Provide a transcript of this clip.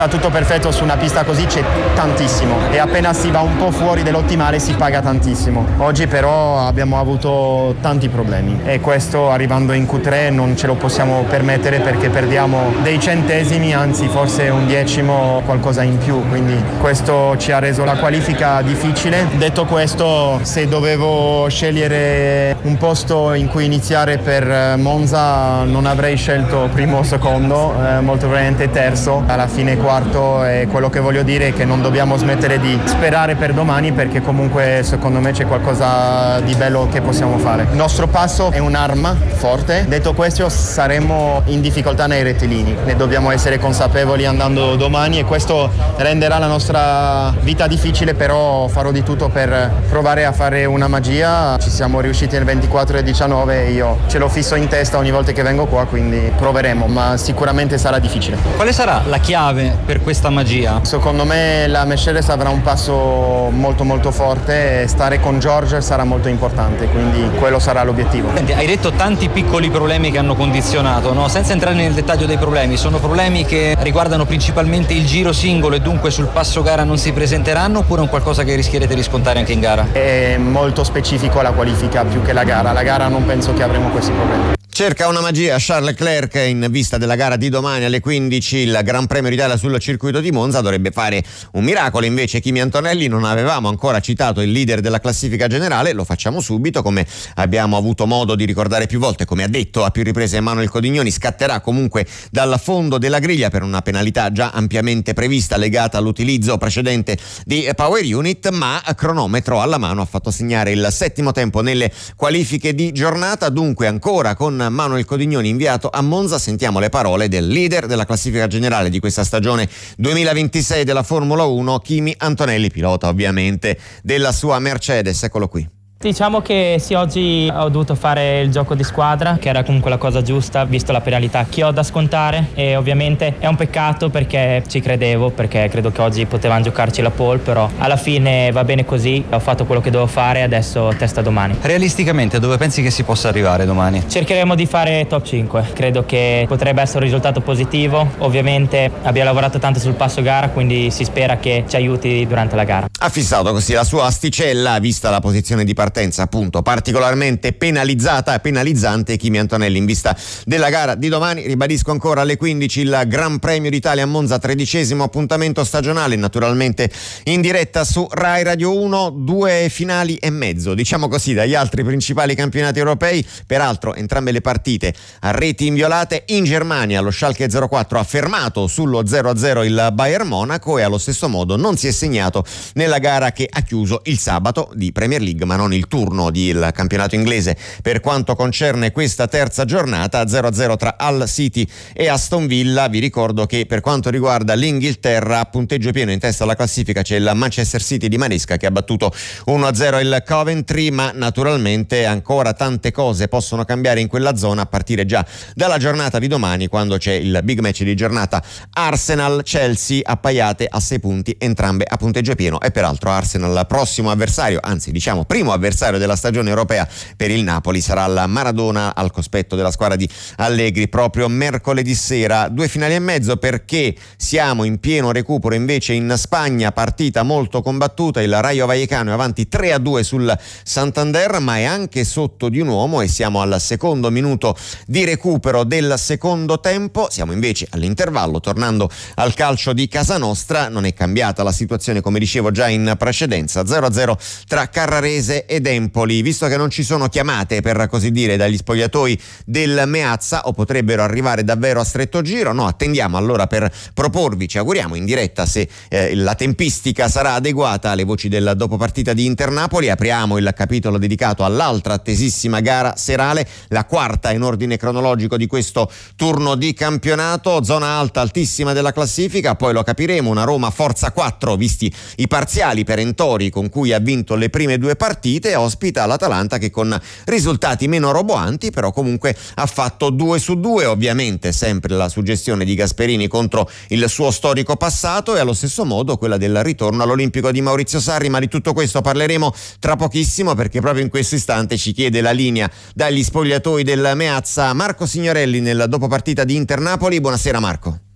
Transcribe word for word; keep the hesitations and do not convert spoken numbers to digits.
Tutto perfetto su una pista così c'è tantissimo e appena si va un po' fuori dell'ottimale si paga tantissimo. Oggi però abbiamo avuto tanti problemi e questo arrivando in Q tre non ce lo possiamo permettere perché perdiamo dei centesimi, anzi forse un decimo o qualcosa in più, quindi questo ci ha reso la qualifica difficile. Detto questo, se dovevo scegliere un posto in cui iniziare per Monza non avrei scelto primo o secondo, eh, molto probabilmente terzo, alla fine quarto. E quello che voglio dire è che non dobbiamo smettere di sperare per domani perché comunque secondo me c'è qualcosa di bello che possiamo fare. Il nostro passo è un'arma forte, detto questo saremo in difficoltà nei rettilini, ne dobbiamo essere consapevoli andando domani e questo renderà la nostra vita difficile, però farò di tutto per provare a fare una magia. Ci siamo riusciti nel ventiquattro e diciannove e io ce l'ho fisso in testa ogni volta che vengo qua, quindi proveremo, ma sicuramente sarà difficile. Quale sarà la chiave per questa magia? Secondo me la Mercedes avrà un passo molto molto forte e stare con George sarà molto importante, quindi quello sarà l'obiettivo. Senti, hai detto tanti piccoli problemi che hanno condizionato, no? Senza entrare nel dettaglio dei problemi, sono problemi che riguardano principalmente il giro singolo e dunque sul passo gara non si presenteranno, oppure è un qualcosa che rischierete di riscontrare anche in gara? È molto specifico la qualifica più che la gara, la gara non penso che avremo questi problemi. Cerca una magia Charles Leclerc in vista della gara di domani alle quindici, il Gran Premio d'Italia sul circuito di Monza dovrebbe fare un miracolo. Invece Kimi Antonelli, non avevamo ancora citato il leader della classifica generale, lo facciamo subito, come abbiamo avuto modo di ricordare più volte, come ha detto a più riprese Emanuele Codignoni, scatterà comunque dal fondo della griglia per una penalità già ampiamente prevista legata all'utilizzo precedente di Power Unit, ma a cronometro alla mano ha fatto segnare il settimo tempo nelle qualifiche di giornata. Dunque ancora con Manuel Codignoni inviato a Monza sentiamo le parole del leader della classifica generale di questa stagione duemilaventisei della Formula uno, Kimi Antonelli, pilota ovviamente della sua Mercedes. Eccolo qui. Diciamo che sì, oggi ho dovuto fare il gioco di squadra, che era comunque la cosa giusta, visto la penalità che ho da scontare, e ovviamente è un peccato perché ci credevo, perché credo che oggi potevamo giocarci la pole, però alla fine va bene così, ho fatto quello che devo fare, adesso testa domani. Realisticamente dove pensi che si possa arrivare domani? Cercheremo di fare top cinque, credo che potrebbe essere un risultato positivo, ovviamente abbiamo lavorato tanto sul passo gara, quindi si spera che ci aiuti durante la gara. Ha fissato così la sua asticella, vista la posizione di partenza appunto particolarmente penalizzata e penalizzante Kimi Antonelli in vista della gara di domani. Ribadisco ancora alle quindici il Gran Premio d'Italia a Monza, tredicesimo appuntamento stagionale, naturalmente in diretta su Rai Radio uno, due finali e mezzo, diciamo così, dagli altri principali campionati europei, peraltro entrambe le partite a reti inviolate. In Germania lo Schalke zero quattro ha fermato sullo zero a zero il Bayern Monaco e allo stesso modo non si è segnato nella gara che ha chiuso il sabato di Premier League, ma non il turno del campionato inglese per quanto concerne questa terza giornata. Zero a zero tra Hull City e Aston Villa. Vi ricordo che per quanto riguarda l'Inghilterra, a punteggio pieno in testa alla classifica c'è il Manchester City di Maresca che ha battuto uno a zero il Coventry, ma naturalmente ancora tante cose possono cambiare in quella zona a partire già dalla giornata di domani, quando c'è il big match di giornata Arsenal-Chelsea, appaiate a sei punti entrambe a punteggio pieno, e peraltro Arsenal prossimo avversario, anzi diciamo primo avversario della stagione europea per il Napoli sarà la Maradona, al cospetto della squadra di Allegri, proprio mercoledì sera. Due finali e mezzo perché siamo in pieno recupero invece in Spagna, partita molto combattuta, il Rayo Vallecano è avanti tre a due sul Santander ma è anche sotto di un uomo e siamo al secondo minuto di recupero del secondo tempo. Siamo invece all'intervallo, tornando al calcio di casa nostra. Non è cambiata la situazione, come dicevo già in precedenza, zero a zero tra Carrarese ed Empoli, visto che non ci sono chiamate per così dire dagli spogliatoi del Meazza, o potrebbero arrivare davvero a stretto giro. No, attendiamo allora per proporvi, ci auguriamo in diretta, se eh, la tempistica sarà adeguata alle voci del dopopartita di Inter-Napoli. Apriamo il capitolo dedicato all'altra attesissima gara serale, la quarta in ordine cronologico di questo turno di campionato, zona alta altissima della classifica, poi lo capiremo, una Roma forza quattro visti i parziali perentori con cui ha vinto le prime due partite, ospita l'Atalanta che con risultati meno roboanti però comunque ha fatto due su due, ovviamente sempre la suggestione di Gasperini contro il suo storico passato e allo stesso modo quella del ritorno all'Olimpico di Maurizio Sarri, ma di tutto questo parleremo tra pochissimo perché proprio in questo istante ci chiede la linea dagli spogliatoi del Meazza Marco Signorelli nel dopopartita di Inter-Napoli. Buonasera Marco.